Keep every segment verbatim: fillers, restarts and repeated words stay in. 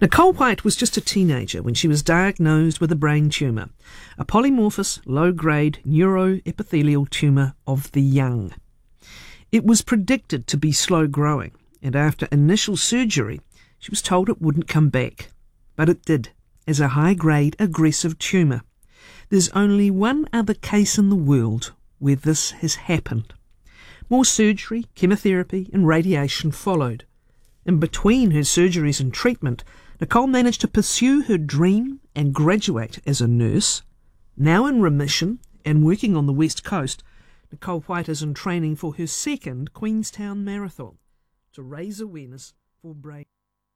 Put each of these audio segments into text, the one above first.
Nicole White was just a teenager when she was diagnosed with a brain tumour, a polymorphous, low-grade neuroepithelial tumour of the young. It was predicted to be slow-growing, and after initial surgery, she was told it wouldn't come back. But it did, as a high-grade aggressive tumour. There's only one other case in the world where this has happened. More surgery, chemotherapy and radiation followed. In between her surgeries and treatment, Nicole managed to pursue her dream and graduate as a nurse. Now in remission and working on the West Coast, Nicole White is in training for her second Queenstown Marathon to raise awareness for brain.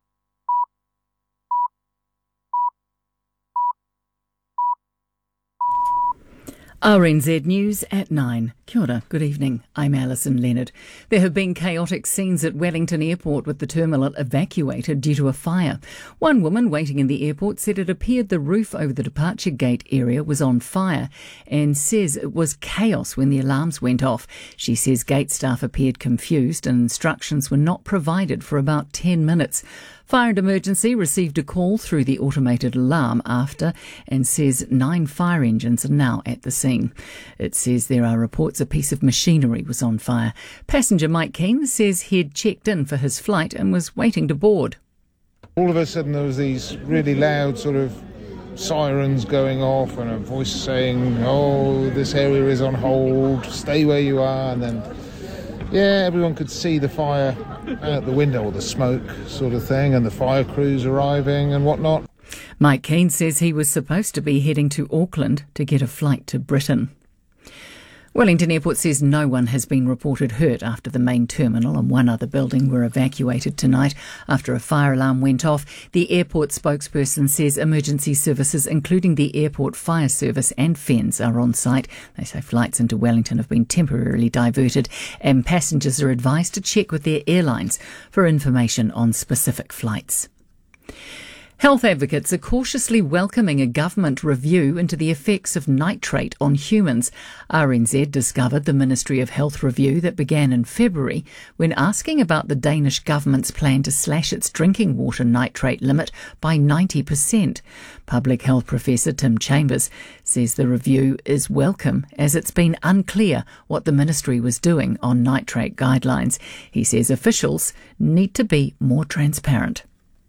R N Z News at nine. Kia ora, good evening. I'm Alison Leonard. There have been chaotic scenes at Wellington Airport with the terminal evacuated due to a fire. One woman waiting in the airport said it appeared the roof over the departure gate area was on fire and says it was chaos when the alarms went off. She says gate staff appeared confused and instructions were not provided for about ten minutes. Fire and Emergency received a call through the automated alarm after and says nine fire engines are now at the scene. It says there are reports a piece of machinery was on fire. Passenger Mike Keane says he'd checked in for his flight and was waiting to board. All of a sudden there was these really loud sort of sirens going off and a voice saying, oh, this area is on hold, stay where you are, and then yeah, everyone could see the fire out the window, or the smoke sort of thing, and the fire crews arriving and whatnot. Mike Keane says he was supposed to be heading to Auckland to get a flight to Britain. Wellington Airport says no one has been reported hurt after the main terminal and one other building were evacuated tonight after a fire alarm went off. The airport spokesperson says emergency services, including the Airport Fire Service and F E N S, are on site. They say flights into Wellington have been temporarily diverted and passengers are advised to check with their airlines for information on specific flights. Health advocates are cautiously welcoming a government review into the effects of nitrate on humans. R N Z discovered the Ministry of Health review that began in February when asking about the Danish government's plan to slash its drinking water nitrate limit by ninety percent. Public health professor Tim Chambers says the review is welcome as it's been unclear what the ministry was doing on nitrate guidelines. He says officials need to be more transparent.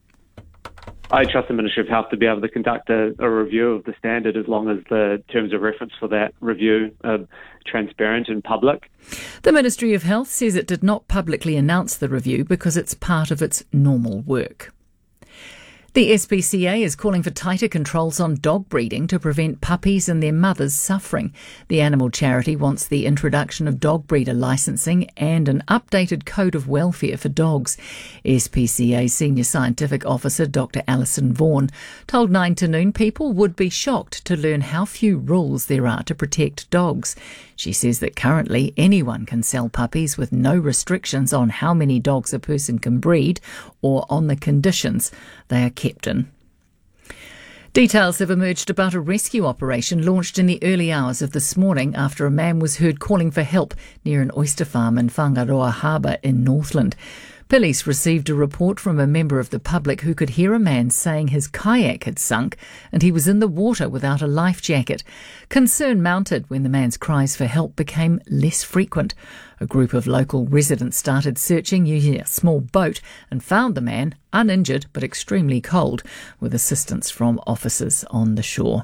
I trust the Ministry of Health to be able to conduct a, a review of the standard as long as the terms of reference for that review are transparent and public. The Ministry of Health says it did not publicly announce the review because it's part of its normal work. The S P C A is calling for tighter controls on dog breeding to prevent puppies and their mothers suffering. The animal charity wants the introduction of dog breeder licensing and an updated code of welfare for dogs. S P C A Senior Scientific Officer Doctor Alison Vaughan told nine to noon people would be shocked to learn how few rules there are to protect dogs. She says that currently anyone can sell puppies with no restrictions on how many dogs a person can breed or on the conditions they are kept in. Details have emerged about a rescue operation launched in the early hours of this morning after a man was heard calling for help near an oyster farm in Whangaroa Harbour in Northland. Police received a report from a member of the public who could hear a man saying his kayak had sunk and he was in the water without a life jacket. Concern mounted when the man's cries for help became less frequent. A group of local residents started searching using a small boat and found the man, uninjured but extremely cold, with assistance from officers on the shore.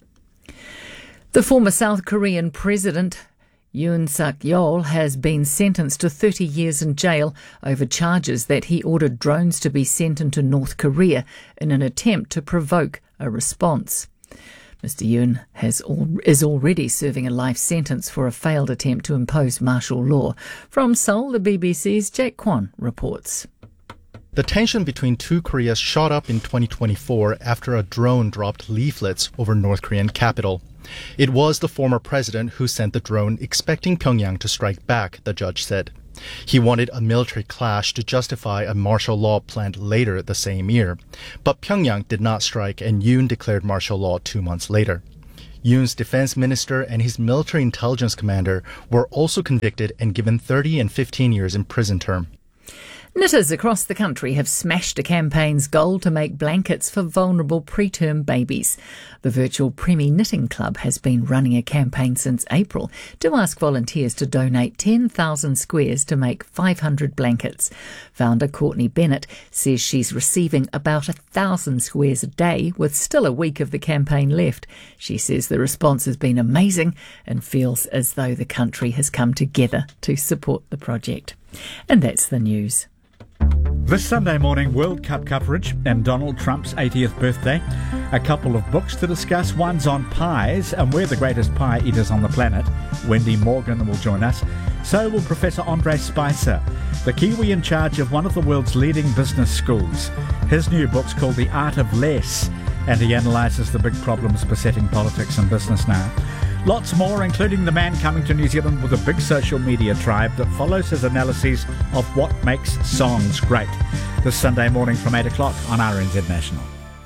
The former South Korean president Yoon Suk-yeol has been sentenced to thirty years in jail over charges that he ordered drones to be sent into North Korea in an attempt to provoke a response. Mister Yoon has al- is already serving a life sentence for a failed attempt to impose martial law. From Seoul, the B B C's Jack Kwan reports. The tension between two Koreas shot up in twenty twenty-four after a drone dropped leaflets over North Korean capital. It was the former president who sent the drone expecting Pyongyang to strike back, the judge said. He wanted a military clash to justify a martial law planned later the same year. But Pyongyang did not strike and Yoon declared martial law two months later. Yoon's defense minister and his military intelligence commander were also convicted and given thirty and fifteen years in prison term. Knitters across the country have smashed a campaign's goal to make blankets for vulnerable preterm babies. The virtual Premi Knitting Club has been running a campaign since April to ask volunteers to donate ten thousand squares to make five hundred blankets. Founder Courtney Bennett says she's receiving about a thousand squares a day, with still a week of the campaign left. She says the response has been amazing and feels as though the country has come together to support the project. And that's the news. This Sunday morning, World Cup coverage and Donald Trump's eightieth birthday. A couple of books to discuss. One's on pies, and we're the greatest pie eaters on the planet. Wendy Morgan will join us. So will Professor Andre Spicer, the Kiwi in charge of one of the world's leading business schools. His new book's called The Art of Less, and he analyses the big problems besetting politics and business now. Lots more, including the man coming to New Zealand with a big social media tribe that follows his analyses of what makes songs great. This Sunday morning from eight o'clock on R N Z National.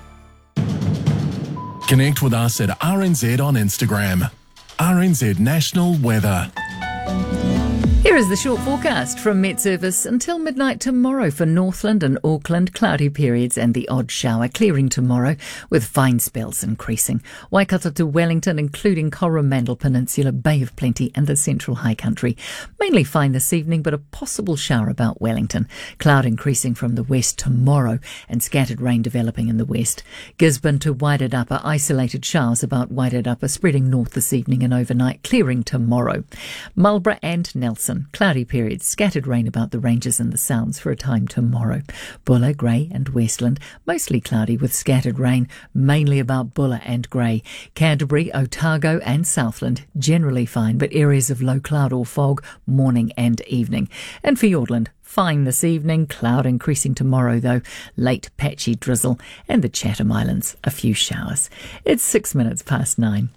Connect with us at R N Z on Instagram. R N Z National Weather. Here is the short forecast from Met Service. Until midnight tomorrow for Northland and Auckland, cloudy periods and the odd shower, clearing tomorrow with fine spells increasing. Waikato to Wellington, including Coromandel Peninsula, Bay of Plenty and the Central High Country. Mainly fine this evening, but a possible shower about Wellington. Cloud increasing from the west tomorrow and scattered rain developing in the west. Gisborne to Wairarapa, isolated showers about Wairarapa, spreading north this evening and overnight, clearing tomorrow. Marlborough and Nelson, cloudy periods, scattered rain about the ranges and the sounds for a time tomorrow. Buller, Grey and Westland, mostly cloudy with scattered rain, mainly about Buller and Grey. Canterbury, Otago and Southland, generally fine, but areas of low cloud or fog, morning and evening. And Fiordland, fine this evening, cloud increasing tomorrow though, late patchy drizzle, and the Chatham Islands, a few showers. It's six minutes past nine.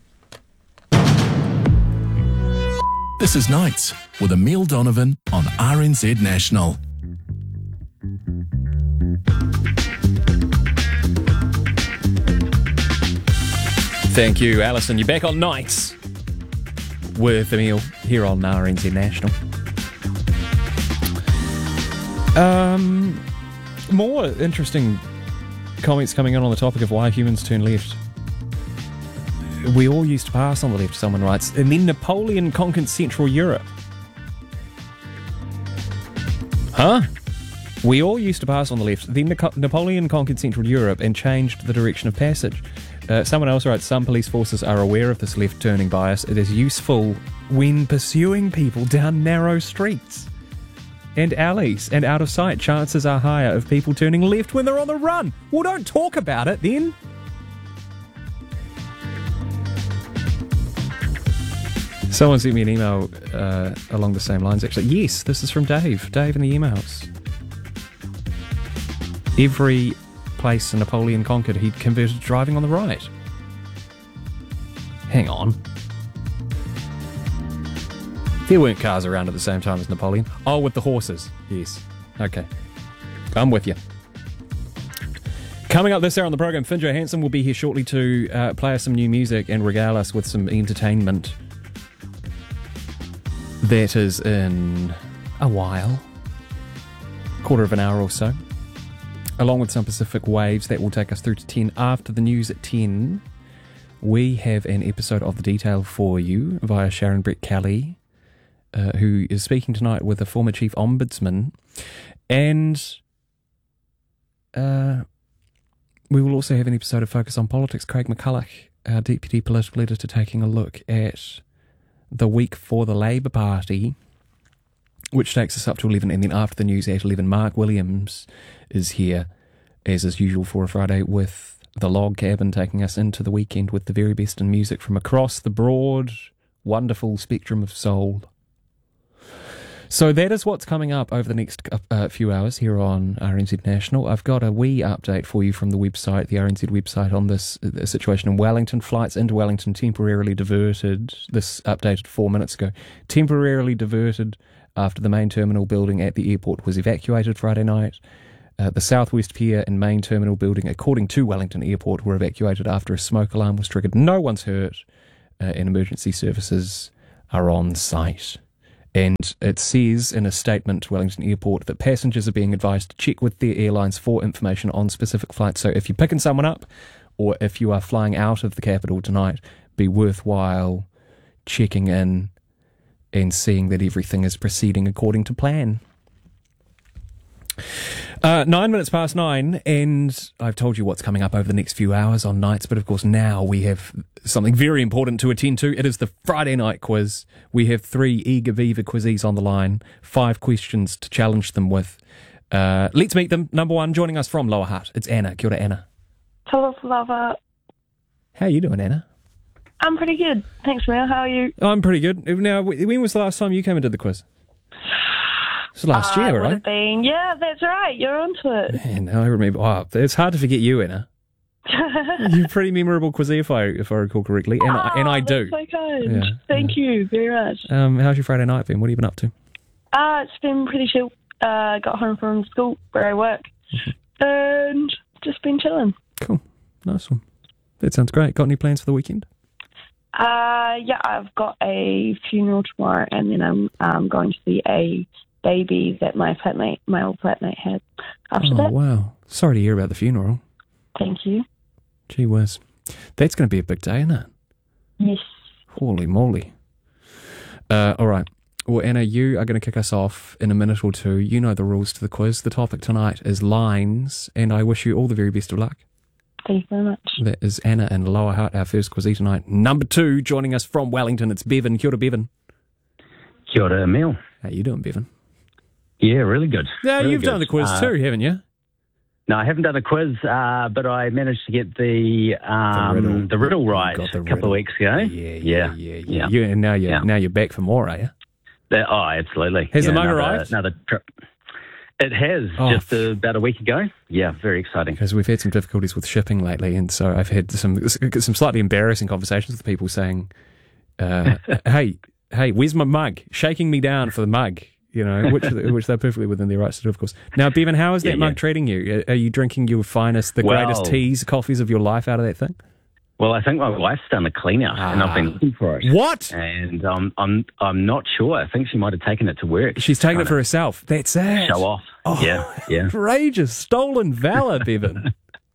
This is Nights with Emile Donovan on R N Z National. Thank you, Alison. You're back on Nights with Emile here on R N Z National. Um, more interesting comments coming in on the topic of why humans turn left. We all used to pass on the left, someone writes, and then Napoleon conquered Central Europe. Huh? We all used to pass on the left, then Napoleon conquered Central Europe and changed the direction of passage. Uh, someone else writes, some police forces are aware of this left-turning bias. It is useful when pursuing people down narrow streets and alleys and out of sight. Chances are higher of people turning left when they're on the run. Well, don't talk about it then. Someone sent me an email uh, along the same lines, actually. Yes, this is from Dave. Dave in the emails. Every place Napoleon conquered, he converted to driving on the right. Hang on. There weren't cars around at the same time as Napoleon. Oh, with the horses. Yes. Okay. I'm with you. Coming up this hour on the program, Finn Johansson will be here shortly to uh, play us some new music and regale us with some entertainment. That is in a while, quarter of an hour or so, along with some Pacific Waves. That will take us through to ten. After the news at ten, we have an episode of The Detail for you via Sharon Brett Kelly, uh, who is speaking tonight with a former Chief Ombudsman, and uh, we will also have an episode of Focus on Politics. Craig McCulloch, our Deputy Political Editor, taking a look at the week for the Labour Party, which takes us up to eleven, and then after the news at eleven, Mark Williams is here, as is usual for a Friday, with the Log Cabin, taking us into the weekend with the very best in music from across the broad, wonderful spectrum of soul. So that is what's coming up over the next uh, few hours here on R N Z National. I've got a wee update for you from the website, the R N Z website, on this uh, situation in Wellington. Flights into Wellington temporarily diverted, this updated four minutes ago, temporarily diverted after the main terminal building at the airport was evacuated Friday night. Uh, the Southwest Pier and main terminal building, according to Wellington Airport, were evacuated after a smoke alarm was triggered. No one's hurt, uh, and emergency services are on site. And it says in a statement to Wellington Airport that passengers are being advised to check with their airlines for information on specific flights. So if you're picking someone up or if you are flying out of the capital tonight, be worthwhile checking in and seeing that everything is proceeding according to plan. Uh, nine minutes past nine, and I've told you what's coming up over the next few hours on nights, but of course now we have something very important to attend to. It is the Friday night quiz. We have three eager Viva quizzies on the line, five questions to challenge them with. Uh, let's meet them. Number one, joining us from Lower Hutt, it's Anna. Kia ora, Anna. Hello, Flava. How are you doing, Anna? I'm pretty good. Thanks, Mel. How are you? I'm pretty good. Now, when was the last time you came and did the quiz? It was last uh, year, would right? Have been, yeah, that's right. You're onto it. Man, I remember. Oh, it's hard to forget you, Anna. You're a pretty memorable quiz, if I if I recall correctly, and oh, I, and I do. That's so kind. Yeah, Thank yeah. you very much. Um, how's your Friday night been? What have you been up to? Uh, it's been pretty chill. Uh, got home from school where I work, and just been chilling. Cool, nice one. That sounds great. Got any plans for the weekend? Uh, yeah, I've got a funeral tomorrow, and then I'm um, going to see a baby that my flatmate, my old flatmate, had. After oh, that. Wow. Sorry to hear about the funeral. Thank you. Gee whiz. That's going to be a big day, isn't it? Yes. Holy moly. Uh, all right. Well, Anna, you are going to kick us off in a minute or two. You know the rules to the quiz. The topic tonight is lines, and I wish you all the very best of luck. Thank you very much. That is Anna in Lower Hutt, our first quizzy tonight. Number two, joining us from Wellington, it's Bevan. Kia ora, Bevan. Kia ora, Mel. How you doing, Bevan? Yeah, really good. Yeah, really you've good. done the quiz uh, too, haven't you? No, I haven't done a quiz, uh, but I managed to get the um, the riddle, the riddle right got the a couple riddle. of weeks ago. Yeah, yeah, yeah. yeah, yeah. You, and now you're, Yeah. now you're back for more, are you? That, oh, absolutely. Has yeah, the mug another, arrived? Another trip. It has, Oh. just uh, about a week ago. Yeah, very exciting. Because we've had some difficulties with shipping lately, and so I've had some some slightly embarrassing conversations with people saying, uh, "Hey, hey, where's my mug?" Shaking me down for the mug, you know, which which they're perfectly within their rights to do, of course. Now, Bevan, how is that Yeah, mug yeah. treating you? Are you drinking your finest, the Well- greatest teas, coffees of your life out of that thing? Well, I think my wife's done a clean out, and I've been looking for it. What? And um, I'm I'm not sure. I think she might have taken it to work. She's taking it Trying for herself. That's to it. show off. Oh, Yeah, yeah. Outrageous. Stolen valor, Bevan.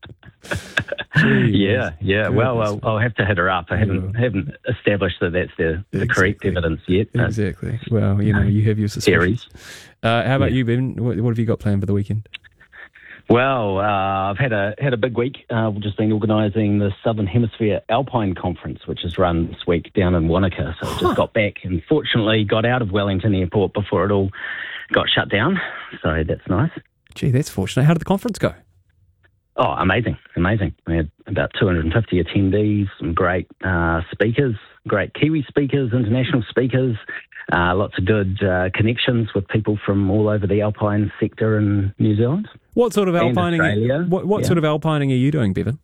Yeah, yeah. Well, I'll, I'll have to hit her up. I haven't haven't established that that's the, the correct Exactly. evidence yet. but Exactly. Well, you know, you have your suspicions. Theories. Uh, how about Yeah. you, Bevan? What, what have you got planned for the weekend? Well, uh, I've had a had a big week. Uh, we've just been organising the Southern Hemisphere Alpine Conference, which is run this week down in Wanaka. So I just got back and fortunately got out of Wellington Airport before it all got shut down. So that's nice. Gee, that's fortunate. How did the conference go? Oh, amazing, amazing. We had about two hundred fifty attendees, some great uh, speakers, great Kiwi speakers, international speakers, uh, lots of good uh, connections with people from all over the alpine sector in New Zealand. What sort of And alpining? Australia. What, what Yeah. sort of alpining are you doing, Bevan?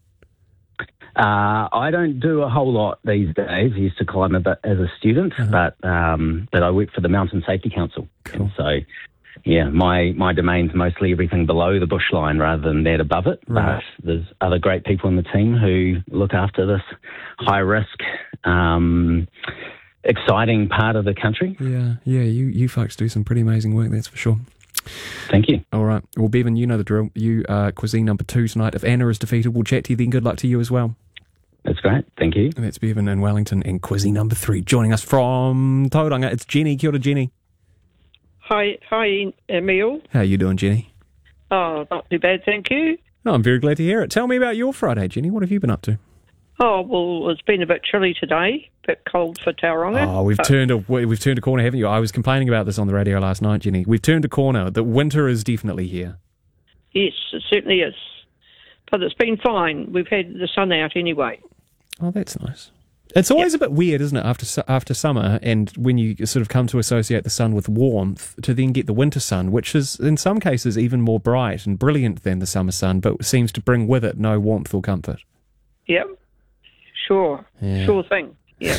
Uh, I don't do a whole lot these days. I used to climb a bit as a student, Uh-huh. but um, but I work for the Mountain Safety Council. Cool. And so, yeah, my, my domain's mostly everything below the bush line rather than that above it. Right. But there's other great people in the team who look after this high risk, um, exciting part of the country. Yeah, yeah. You you folks do some pretty amazing work. That's for sure. Thank you. All right. Well, Bevan, you know the drill. You are cuisine number two tonight. If Anna is defeated, we'll chat to you then. Good luck to you as well. That's great. Thank you. And that's Bevan in Wellington and cuisine number three. Joining us from Tauranga, it's Jenny. Kia ora, Jenny. Hi, hi, Emil. How you doing, Jenny? Oh, not too bad, thank you. Oh, I'm very glad to hear it. Tell me about your Friday, Jenny. What have you been up to? Oh, well, it's been a bit chilly today, a bit cold for Tauranga. Oh, we've but- turned a we've turned a corner, haven't you? I was complaining about this on the radio last night, Jenny. We've turned a corner. The winter is definitely here. Yes, it certainly is. But it's been fine. We've had the sun out anyway. Oh, that's nice. It's always a bit weird, isn't it, after su- after summer, and when you sort of come to associate the sun with warmth, to then get the winter sun, which is in some cases even more bright and brilliant than the summer sun, but seems to bring with it no warmth or comfort. Yep, sure, Yeah. sure thing. Yeah.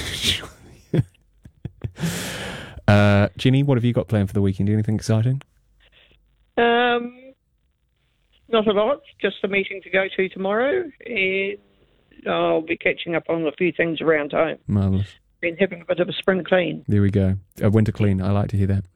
Uh, Jenny, what have you got planned for the weekend? Anything exciting? Um, not a lot. Just a meeting to go to tomorrow, and I'll be catching up on a few things around home. Marvellous. been having a bit of a spring clean. There we go. A winter clean. I like to hear that.